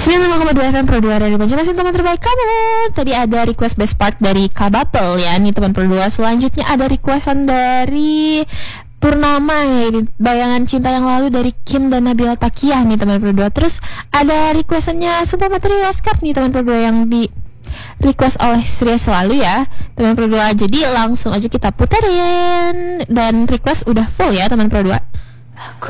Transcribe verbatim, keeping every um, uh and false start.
sembilan puluh lima koma dua F M Pro dua dari Banjarmasin, teman terbaik kamu. Tadi ada request best part dari Kabatel ya, nih teman Pro dua. Selanjutnya ada requestan dari Purnama ya, ini Bayangan Cinta Yang Lalu dari Kim dan Nabila Takiyah nih teman Pro dua. Terus ada requestannya Sumpah Materi Oscar nih teman Pro dua, yang di request oleh Sria Selalu ya teman Pro dua. Jadi langsung aja kita puterin, dan request udah full ya teman Pro dua.